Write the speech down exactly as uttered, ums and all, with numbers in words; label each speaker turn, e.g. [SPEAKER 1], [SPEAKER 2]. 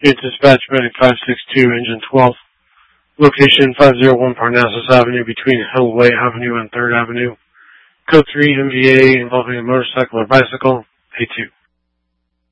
[SPEAKER 1] Unit dispatch medic five six two, engine twelve. Location five oh one Parnassus Avenue between Hillway Avenue and third Avenue. Code three M V A involving a motorcycle or bicycle. A two.